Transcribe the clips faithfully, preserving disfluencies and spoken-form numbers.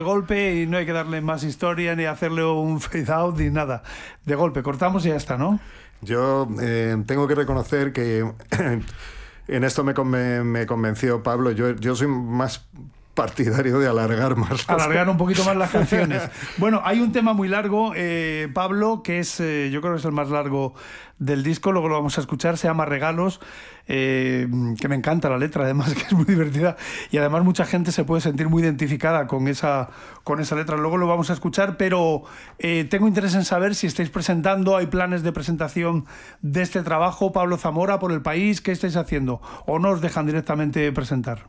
De golpe y no hay que darle más historia ni hacerle un fade out ni nada. De golpe, cortamos y ya está, ¿no? Yo eh, tengo que reconocer que en esto me, conven- me convenció Pablo. Yo, yo soy más partidario de alargar más las Alargar un poquito más las canciones. Bueno, hay un tema muy largo, eh, Pablo, que es, eh, yo creo que es el más largo del disco, luego lo vamos a escuchar, se llama Regalos, eh, que me encanta la letra, además que es muy divertida y además mucha gente se puede sentir muy identificada con esa, con esa letra, luego lo vamos a escuchar, pero eh, tengo interés en saber si estáis presentando, hay planes de presentación de este trabajo, Pablo Zamora, por el país, ¿qué estáis haciendo? ¿O no os dejan directamente presentar?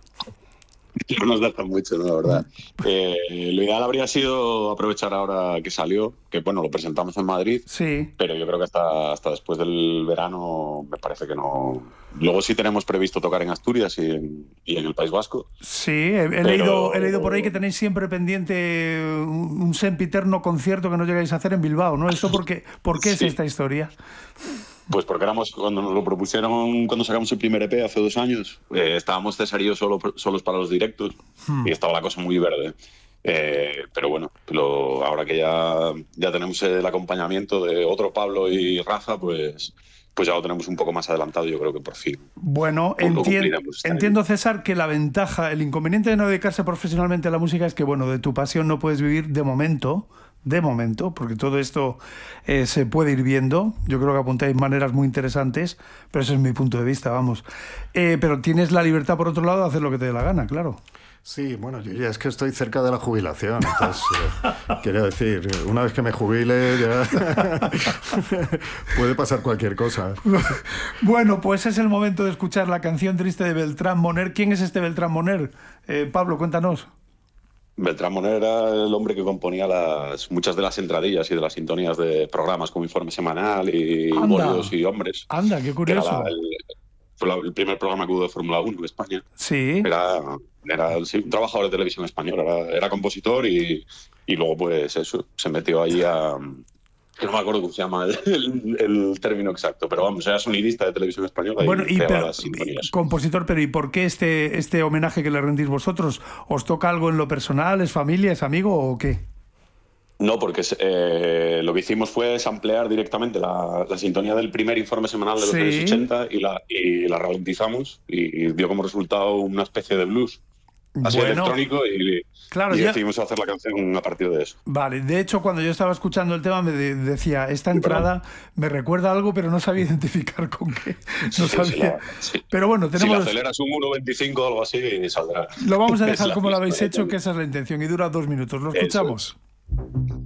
No nos dejan mucho, ¿no? La verdad. Eh, lo ideal habría sido aprovechar ahora que salió, que bueno, lo presentamos en Madrid, Sí. pero yo creo que hasta, hasta después del verano me parece que no. Luego sí tenemos previsto tocar en Asturias y en, y en el País Vasco. Sí, he, he Pero- leído, he leído por ahí que tenéis siempre pendiente un, un sempiterno concierto que no llegáis a hacer en Bilbao, ¿no? ¿Esto por qué, por qué Sí. es esta historia? Pues porque éramos, cuando nos lo propusieron, cuando sacamos el primer E P hace dos años, eh, estábamos César y yo solo, solos para los directos Hmm. y estaba la cosa muy verde. Eh, pero bueno, lo- ahora que ya, ya tenemos el acompañamiento de otro Pablo y Rafa, pues, pues ya lo tenemos un poco más adelantado. Yo creo que por fin. Bueno, Pues lo entien- cumpliremos este año. entiendo, César, que la ventaja, el inconveniente de no dedicarse profesionalmente a la música es que, bueno, de tu pasión no puedes vivir de momento, de momento, porque todo esto eh, se puede ir viendo. Yo creo que apuntáis maneras muy interesantes, pero ese es mi punto de vista, vamos. Eh, pero tienes la libertad, por otro lado, de hacer lo que te dé la gana, claro. Sí, bueno, yo ya es que estoy cerca de la jubilación, entonces, eh, quiero decir, una vez que me jubile ya puede pasar cualquier cosa. Bueno, pues es el momento de escuchar la canción triste de Beltrán Moner. ¿Quién es este Beltrán Moner? Eh, Pablo, cuéntanos. Beltrán Moner era el hombre que componía las, muchas de las entradillas y de las sintonías de programas como Informe Semanal y Anda. Bollos y Hombres. Anda, qué Que era curioso. la- el, fue la- el primer programa que hubo de Fórmula uno en España. Sí. Era, era sí, un trabajador de televisión española, era, era compositor y, y luego pues eso, se metió ahí a... que no me acuerdo cómo se llama el, el- el término exacto, pero vamos, era sonidista de televisión española Bueno, y y creaba pero, las sintonías. compositor, pero ¿y por qué este, este homenaje que le rendís vosotros? ¿Os toca algo en lo personal? ¿Es familia? ¿Es amigo o qué? No, porque eh, lo que hicimos fue samplear directamente la, la sintonía del primer informe semanal de los Sí. años ochenta y la, y la ralentizamos y dio como resultado una especie de blues así Bueno, electrónico y, claro, y ya- decidimos hacer la canción a partir de eso. Vale, de hecho, cuando yo estaba escuchando el tema me de- decía, esta entrada me recuerda a algo, pero no sabía identificar con qué. No Sí, sí, sabía. si la- sí. Pero bueno, Si la tenemos... aceleras un uno veinticinco o algo así, saldrá. Lo vamos a Es dejar la como lo misma habéis de hecho, todo. que esa es la intención, y dura dos minutos. Lo Eso escuchamos. es.